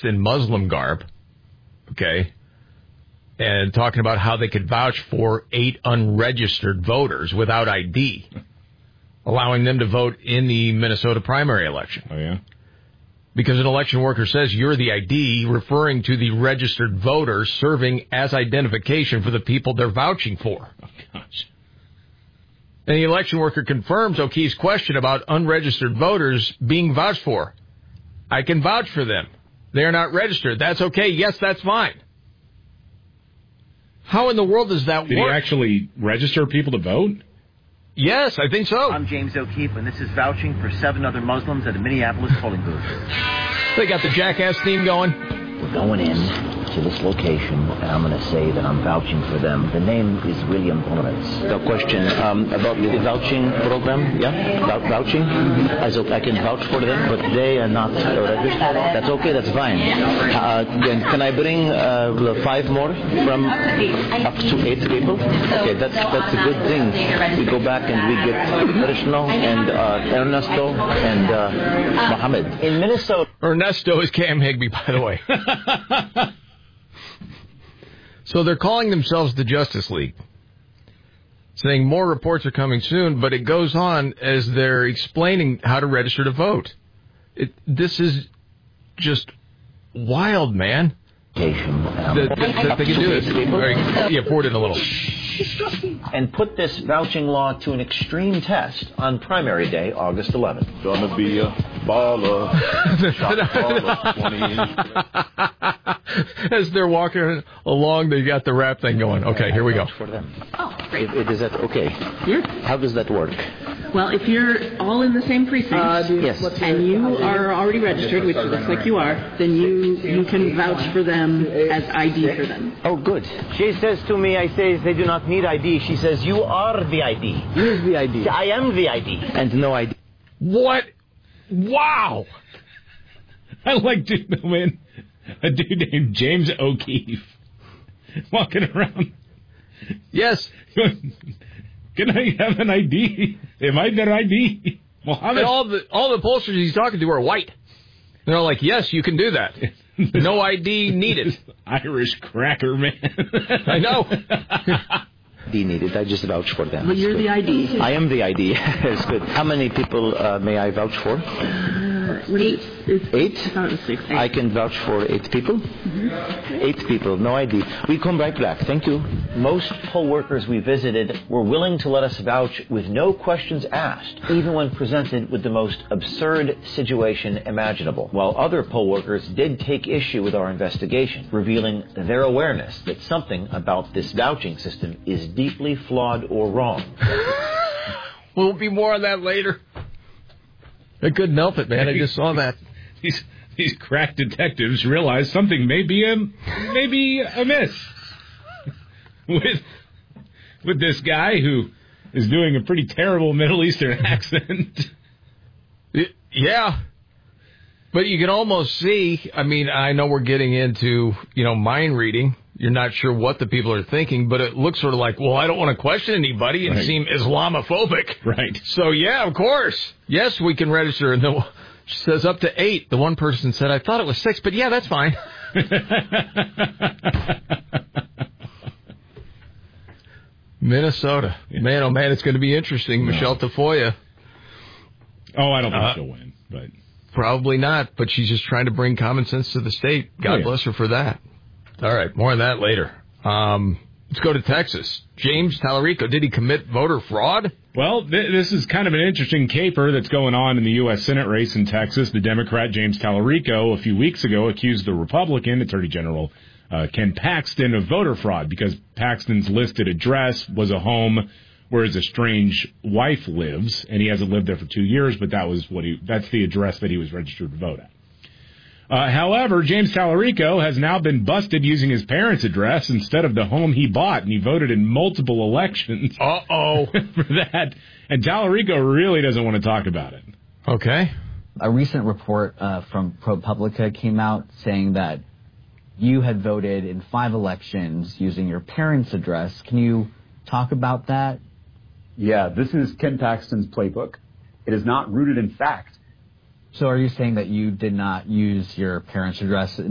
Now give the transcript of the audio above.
dressed in Muslim garb, okay, and talking about how they could vouch for 8 unregistered voters without ID, allowing them to vote in the Minnesota primary election. Oh, yeah? Because an election worker says you're the ID, referring to the registered voters serving as identification for the people they're vouching for. Oh, gosh. And the election worker confirms O'Keefe's question about unregistered voters being vouched for. I can vouch for them. They're not registered. That's okay. Yes, that's fine. How in the world does that work? Did he actually register people to vote? Yes, I think so. I'm James O'Keefe, and this is vouching for 7 other Muslims at a Minneapolis polling booth. They got the Jackass theme going. We're going in to this location, and I'm going to say that I'm vouching for them. The name is William Bonitz. The question about the vouching program, vouching. I can vouch for them, but they are not registered. That's okay, that's fine. Can I bring 5 more from up to 8 people? Okay, that's a good thing. We go back and we get Krishna and Ernesto and Mohammed. In Minnesota. Ernesto is Cam Higbee, by the way. So they're calling themselves the Justice League, saying more reports are coming soon, but it goes on as they're explaining how to register to vote. This is just wild, man. That they can do this. Yeah, forward it a little. And put this vouching law to an extreme test on primary day, August 11th. Gonna be a baller. As they're walking along, they got the rap thing going. Okay, here we go. For them. Oh, great. Is that okay? Yeah. How does that work? Well, if you're all in the same precinct, yes. and you are already registered, which looks like you are, then you can vouch for them as ID for them. Oh, good. She says to me, I say they do not need ID. She says, you are the ID. Who's the ID? I am the ID. And no ID. What? Wow. I like to know, man, a dude named James O'Keefe walking around. Yes. Can I have an ID? Am I their ID? Mohammed? And all the pollsters he's talking to are white. They're all like, yes, you can do that. No ID needed. Irish cracker, man. I know. ID needed. I just vouch for them. Well, you're the ID. I am the ID. That's good. How many people may I vouch for? 8. 8? I thought it was 6. I can vouch for 8 people? Mm-hmm. 8 people, no ID. We come right back. Thank you. Most poll workers we visited were willing to let us vouch with no questions asked, even when presented with the most absurd situation imaginable. While other poll workers did take issue with our investigation, revealing their awareness that something about this vouching system is deeply flawed or wrong. We'll be more on that later. I couldn't help it, man. I just saw that. These crack detectives realize something may be amiss with this guy who is doing a pretty terrible Middle Eastern accent. Yeah. But you can almost see, I mean, I know we're getting into, mind reading. You're not sure what the people are thinking, but it looks sort of like, well, I don't want to question anybody and seem Islamophobic. Right. So, yeah, of course. Yes, we can register. And she says up to 8. The one person said, I thought it was 6, but yeah, that's fine. Minnesota. Yeah. Man, oh, man, it's going to be interesting. No. Michelle Tafoya. Oh, I don't think she'll win, but... Probably not, but she's just trying to bring common sense to the state. God bless her for that. All right, more on that later. Let's go to Texas. James Tallarico, did he commit voter fraud? Well, this is kind of an interesting caper that's going on in the U.S. Senate race in Texas. The Democrat James Tallarico, a few weeks ago, accused the Republican Attorney General Ken Paxton of voter fraud because Paxton's listed address was a home where his estranged wife lives, and he hasn't lived there for 2 years, but that's the address that he was registered to vote at. However, James Tallarico has now been busted using his parents' address instead of the home he bought, and he voted in multiple elections. Uh-oh. For that. And Tallarico really doesn't want to talk about it. Okay. A recent report from ProPublica came out saying that you had voted in 5 elections using your parents' address. Can you talk about that? Yeah, this is Ken Paxton's playbook. It is not rooted in fact. So are you saying that you did not use your parents' address in